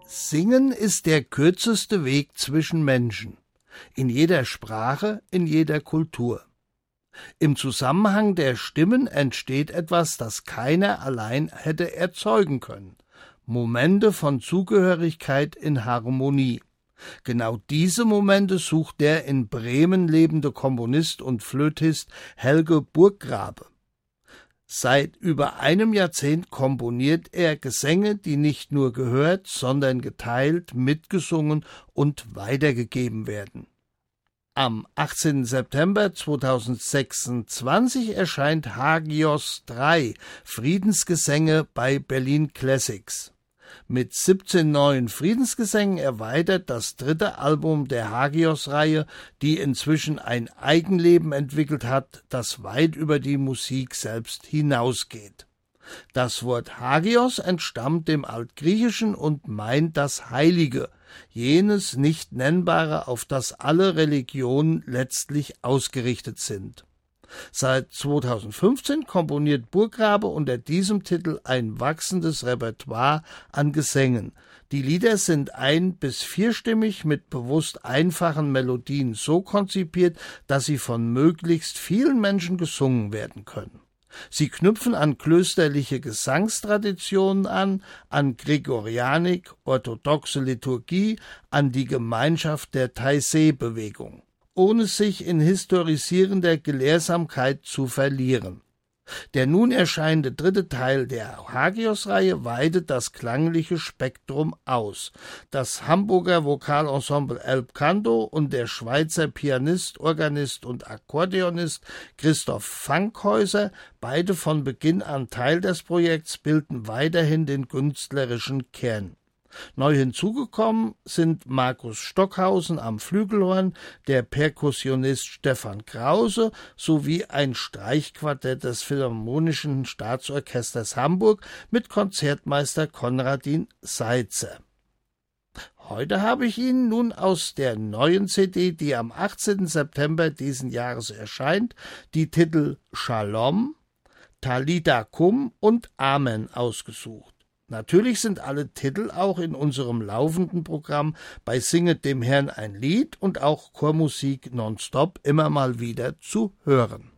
Singen ist der kürzeste Weg zwischen Menschen, in jeder Sprache, in jeder Kultur. Im Zusammenhang der Stimmen entsteht etwas, das keiner allein hätte erzeugen können. Momente von Zugehörigkeit in Harmonie. Genau diese Momente sucht der in Bremen lebende Komponist und Flötist Helge Burggrabe. Seit über einem Jahrzehnt komponiert er Gesänge, die nicht nur gehört, sondern geteilt, mitgesungen und weitergegeben werden. Am 18. September 2026 erscheint Hagios 3 Friedensgesänge bei Berlin Classics. Mit 17 neuen Friedensgesängen erweitert das dritte Album der Hagios-Reihe, die inzwischen ein Eigenleben entwickelt hat, das weit über die Musik selbst hinausgeht. Das Wort Hagios entstammt dem Altgriechischen und meint das Heilige, jenes Nicht-Nennbare, auf das alle Religionen letztlich ausgerichtet sind. Seit 2015 komponiert Burggrabe unter diesem Titel ein wachsendes Repertoire an Gesängen. Die Lieder sind ein- bis vierstimmig mit bewusst einfachen Melodien so konzipiert, dass sie von möglichst vielen Menschen gesungen werden können. Sie knüpfen an klösterliche Gesangstraditionen an Gregorianik, orthodoxe Liturgie, an die Gemeinschaft der Taizé-Bewegung, ohne sich in historisierender Gelehrsamkeit zu verlieren. Der nun erscheinende dritte Teil der Hagios-Reihe weitet das klangliche Spektrum aus. Das Hamburger Vokalensemble Elb Canto und der Schweizer Pianist, Organist und Akkordeonist Christoph Fankhäuser, beide von Beginn an Teil des Projekts, bilden weiterhin den künstlerischen Kern. Neu hinzugekommen sind Markus Stockhausen am Flügelhorn, der Perkussionist Stefan Krause sowie ein Streichquartett des Philharmonischen Staatsorchesters Hamburg mit Konzertmeister Konradin Seitzer. Heute habe ich Ihnen nun aus der neuen CD, die am 18. September diesen Jahres erscheint, die Titel Shalom, Talita Kum und Amen ausgesucht. Natürlich sind alle Titel auch in unserem laufenden Programm bei Singet dem Herrn ein Lied und auch Chormusik nonstop immer mal wieder zu hören.